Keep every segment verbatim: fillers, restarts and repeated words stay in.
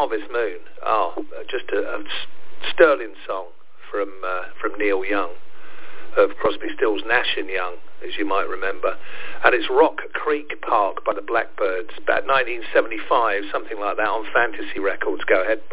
Harvest Moon. Oh, just a, a sterling song from uh, from Neil Young of Crosby, Stills, Nash and Young, as you might remember. And it's Rock Creek Park by the Blackbirds, about nineteen seventy-five, something like that, on Fantasy Records. Go ahead.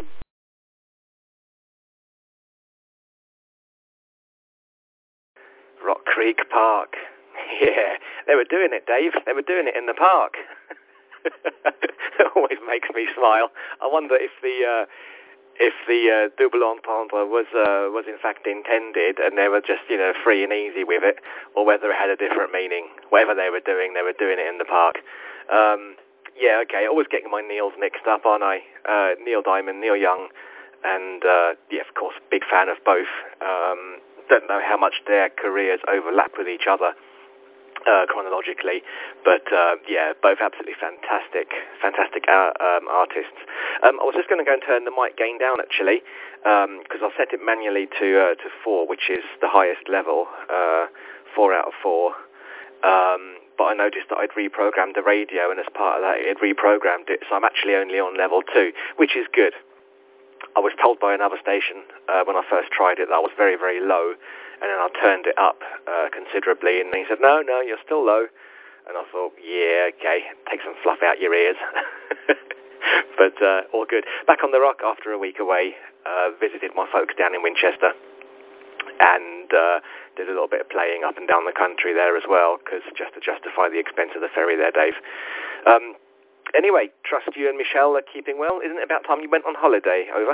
Rock Creek Park. Yeah, they were doing it, Dave. They were doing it in the park. It always makes me smile. I wonder if the uh, if the uh, double entendre was uh, was in fact intended, and they were just, you know, free and easy with it, or whether it had a different meaning. Whatever they were doing, they were doing it in the park. Um, yeah, okay. Always getting my Neils mixed up, aren't I? Uh, Neil Diamond, Neil Young, and uh, yeah, of course, big fan of both. Um, don't know how much their careers overlap with each other uh, chronologically, but uh, yeah, both absolutely fantastic, fantastic uh, um, artists. Um, I was just going to go and turn the mic gain down actually, because um, I'll set it manually to uh, to four, which is the highest level, uh, four out of four. Um, but I noticed that I'd reprogrammed the radio, and as part of that, it reprogrammed it, so I'm actually only on level two, which is good. I was told by another station uh, when I first tried it that I was very, very low, and then I turned it up uh, considerably, and he said, no, no, you're still low. And I thought, yeah, okay, take some fluff out your ears. But uh, all good. Back on the rock after a week away, uh, visited my folks down in Winchester, and uh, did a little bit of playing up and down the country there as well, because just to justify the expense of the ferry there, Dave. Um, Anyway, trust you and Michelle are keeping well. Isn't it about time you went on holiday? Over.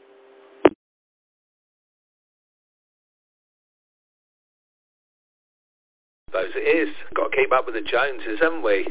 Suppose it is. Got to keep up with the Joneses, haven't we?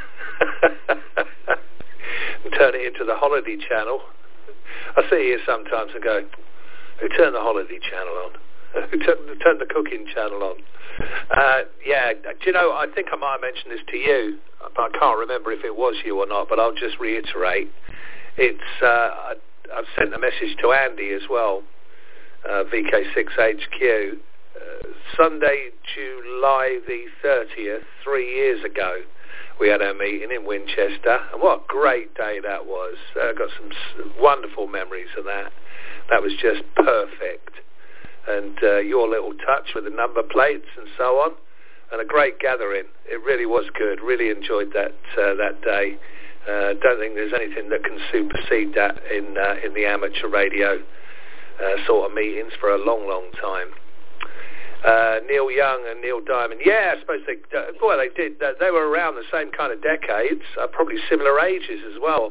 And turn it into the Holiday Channel. I sit here sometimes and go, who turned the Holiday Channel on? Who turned, turned the Cooking Channel on? Uh, yeah, do you know, I think I might have mentioned this to you, but I can't remember if it was you or not, but I'll just reiterate. It's, uh, I, I've sent a message to Andy as well, uh, V K six H Q. Uh, Sunday, July the thirtieth, three years ago, we had our meeting in Winchester, and what a great day that was. I uh, got some s- wonderful memories of that. That was just perfect. And uh, your little touch with the number plates and so on, and a great gathering. It really was good. Really enjoyed that uh, that day. Uh, don't think there's anything that can supersede that in uh, in the amateur radio uh, sort of meetings for a long, long time. Uh, Neil Young and Neil Diamond. Yeah, I suppose they. Uh, boy, they did. Uh, they were around the same kind of decades, uh, probably similar ages as well.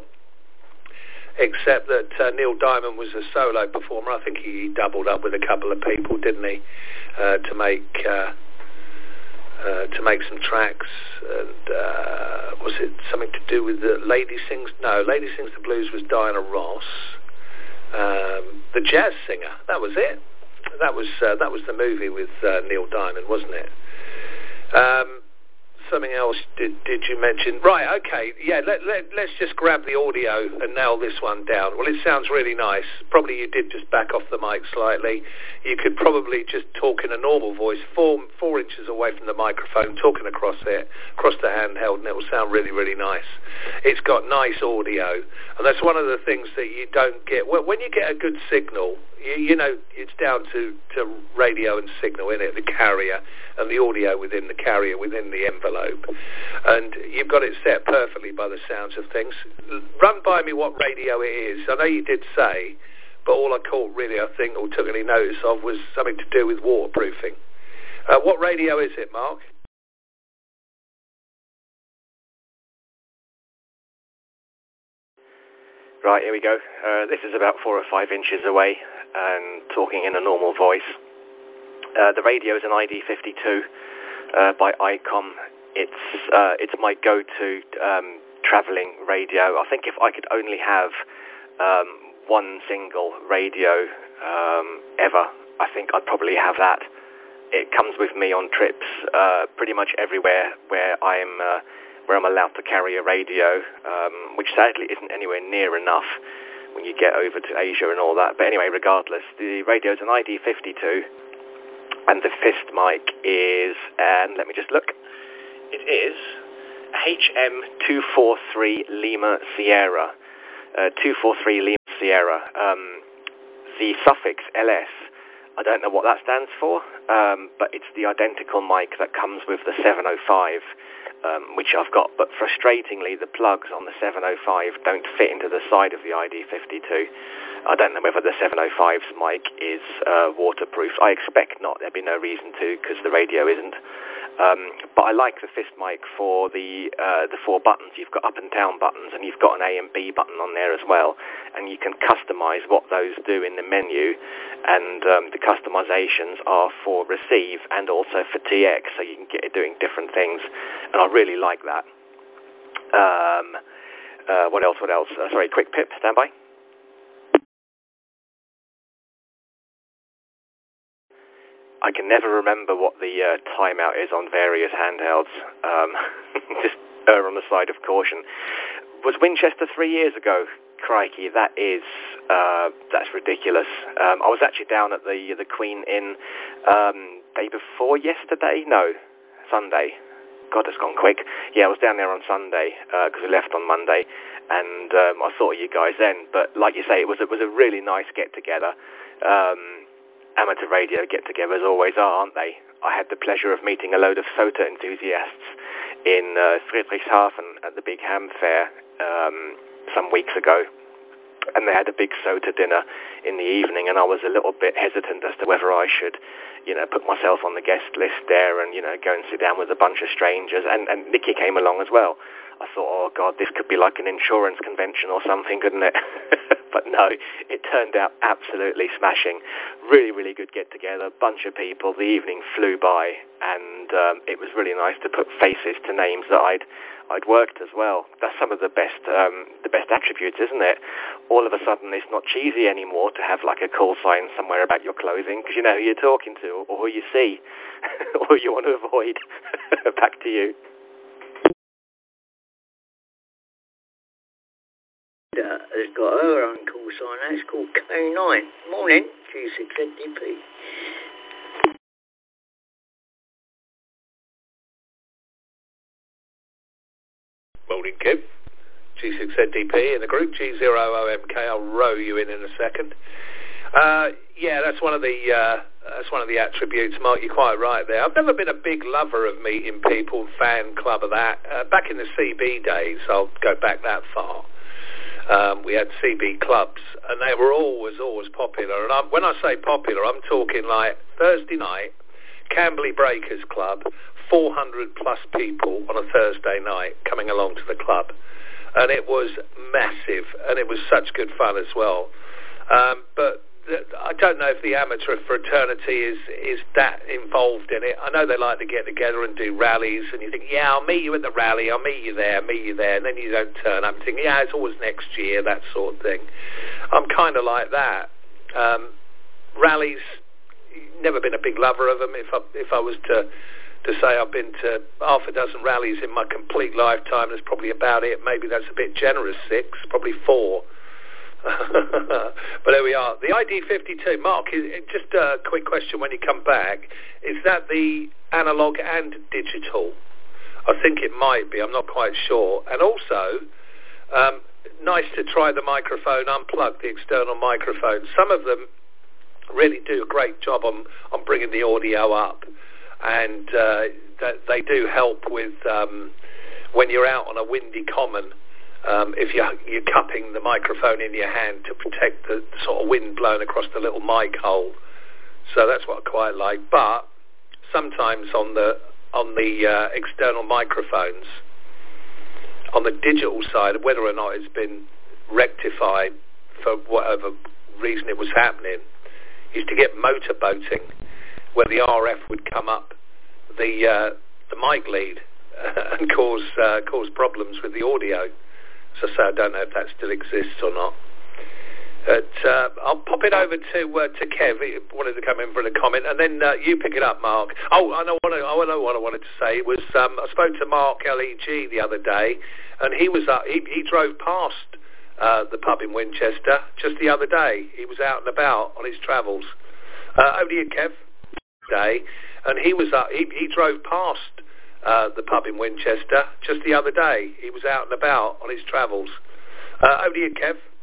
Except that uh, Neil Diamond was a solo performer. I think he doubled up with a couple of people, didn't he, uh, to make uh, uh, to make some tracks. And uh, was it something to do with the Lady Sings? No, Lady Sings the Blues was Diana Ross. Um, the Jazz Singer. That was it. That was uh, that was the movie with uh, Neil Diamond, wasn't it? Um, something else did, did you mention? Right, okay, yeah, let, let, let's just grab the audio and nail this one down. Well, it sounds really nice. Probably you did just back off the mic slightly. You could probably just talk in a normal voice, four, four inches away from the microphone, talking across it, across the handheld, and it will sound really, really nice. It's got nice audio, and that's one of the things that you don't get. When you get a good signal, you, you know, it's down to, to radio and signal, in it, the carrier, and the audio within the carrier, within the envelope. And you've got it set perfectly by the sounds of things. Run by me what radio it is. I know you did say, but all I caught really, I think, or took any notice of, was something to do with waterproofing. Uh, what radio is it, Mark? Right, here we go. Uh, this is about four or five inches away and talking in a normal voice. Uh, the radio is an I D fifty-two uh, by ICOM. It's uh, it's my go-to um, travelling radio. I think if I could only have um, one single radio um, ever, I think I'd probably have that. It comes with me on trips uh, pretty much everywhere where I'm uh, where I'm allowed to carry a radio, um, which sadly isn't anywhere near enough when you get over to Asia and all that. But anyway, regardless, the radio is an I D fifty-two. And the fist mic is, and let me just look, it is H M two four three Lima Sierra. uh, two four three Lima Sierra. Um, the suffix L S, I don't know what that stands for, um, but it's the identical mic that comes with the seven oh five, um, which I've got. But frustratingly, the plugs on the seven oh five don't fit into the side of the I D fifty-two. I don't know whether the seven oh five's mic is uh, waterproof. I expect not. There'd be no reason to, because the radio isn't. Um, but I like the fist mic for the uh, the four buttons. You've got up and down buttons, and you've got an A and B button on there as well. And you can customize what those do in the menu. And um, the customizations are for receive and also for T X, so you can get it doing different things. And I really like that. Um, uh, what else? What else? Uh, sorry, quick pip, stand by. I can never remember what the uh, timeout is on various handhelds. Um, just err on the side of caution. Was Winchester three years ago? Crikey, that is uh, that's ridiculous. Um, I was actually down at the the Queen Inn um, day before yesterday. No, Sunday. God, it's gone quick. Yeah, I was down there on Sunday because uh, we left on Monday, and um, I thought of you guys then. But like you say, it was it was a really nice get together. Um, Amateur radio get-togethers always are, aren't they? I had the pleasure of meeting a load of SOTA enthusiasts in uh, Friedrichshafen at the Big Ham Fair um, some weeks ago, and they had a big SOTA dinner in the evening, and I was a little bit hesitant as to whether I should, you know, put myself on the guest list there and, you know, go and sit down with a bunch of strangers, and, and Nikki came along as well. I thought, oh, God, this could be like an insurance convention or something, couldn't it? But no, it turned out absolutely smashing. Really, really good get-together, bunch of people. The evening flew by, and um, it was really nice to put faces to names that I'd I'd worked as well. That's some of the best um, the best attributes, isn't it? All of a sudden, it's not cheesy anymore to have like a call sign somewhere about your clothing, because you know who you're talking to or who you see or who you want to avoid. Back to you. Uh, has got her own call sign. That's called K nine. Morning, G six N D P. Morning, Kev. G six N D P in the group. G zero O M K. I'll row you in in a second. Uh, yeah, that's one of the uh, that's one of the attributes, Mark. You're quite right there. I've never been a big lover of meeting people, fan club of that. Uh, back in the C B days, I'll go back that far. Um, we had C B clubs, and they were always, always popular. And I'm, when I say popular, I'm talking like Thursday night, Camberley Breakers Club, four hundred plus people on a Thursday night coming along to the club. And it was massive, and it was such good fun as well. Um, but I don't know if the amateur fraternity is is that involved in it. I know they like to get together and do rallies, and you think, yeah, I'll meet you at the rally, I'll meet you there, meet you there, and then you don't turn up and think, yeah, it's always next year, that sort of thing. I'm kind of like that. Um, rallies, never been a big lover of them. If I, if I was to, to say I've been to half a dozen rallies in my complete lifetime, that's probably about it. Maybe that's a bit generous, six, probably four. But there we are. The I D fifty-two, Mark, is, just a quick question when you come back. Is that the analog and digital? I think it might be. I'm not quite sure. And also, um, nice to try the microphone unplugged, the external microphone. Some of them really do a great job on, on bringing the audio up. And uh, that they do help with um, when you're out on a windy common. Um, if you're, you're cupping the microphone in your hand to protect the sort of wind blowing across the little mic hole. So that's what I quite like. But sometimes on the on the uh, external microphones, on the digital side, whether or not it's been rectified for whatever reason it was happening, used to get motorboating, where the R F would come up the uh, the mic lead uh, and cause uh, cause problems with the audio. So, so I don't know if that still exists or not. But uh, I'll pop it over to uh, to Kev. He wanted to come in for a comment, and then uh, you pick it up, Mark. Oh, I know what I, I know what I wanted to say. It was um, I spoke to Mark L E G the other day, and he was uh, he, he drove past uh, the pub in Winchester just the other day. He was out and about on his travels. Uh, over to you, Kev. Day, and he was uh, he he drove past. Uh, the pub in Winchester just the other day. He was out and about on his travels. Uh, over to you, Kev.